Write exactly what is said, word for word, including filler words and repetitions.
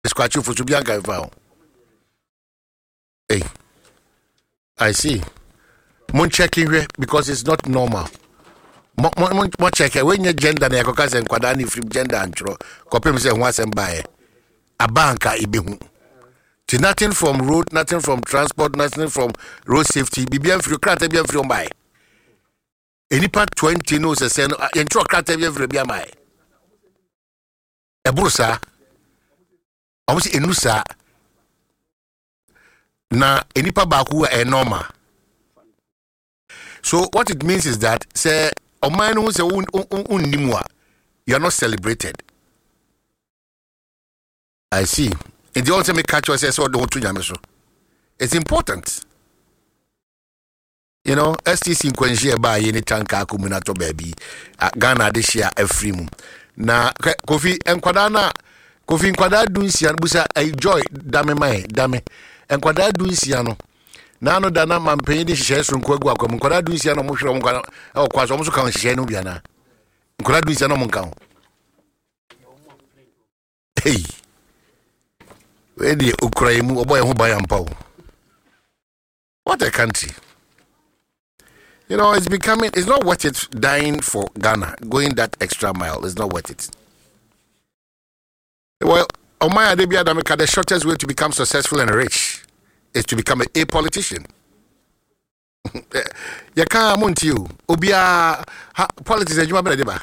scratch you for to be a guy vow. Hey, I see. Mon checking here because it's not normal. Mon mon mon check when your gender na yakoka se nkwada ni free gender antro. Kopem se ho asem bae. Abanka ibehu. To nothing from road, nothing from transport, nothing from road safety. Bibian free crate bian free on buy. Any part twenty no se say no entro crate bian free bian buy. Ebrusa. Almost enusa. Na enipa baku e normal. So what it means is that say oman who say unnimwa, you are not celebrated. I see. In the ultimate catch us say so don't to so. It's important. You know, S T C kwenjie ba ye ni tanka kuminato baby. Ghana this year every mu. Na Kofi enkwada na Kofi enkwada dunsia busa enjoy dame mai dame. Enkwada dunsia no. Na no dana mampenyi di hihye so nkwagu akwam enkwada dunsia no mo hwere mo kwa e kwa so mo so kan hihye no bia na. Enkwada dunsia no mo nka ho. Hey. Where the Ukraine or boy who buy and pow. What a country. You know, it's becoming, it's not worth it dying for Ghana, going that extra mile. It's not worth it. Well, Omaya Debia Damika, the shortest way to become successful and rich is to become a, a politician. You can't want you. Obia politics, you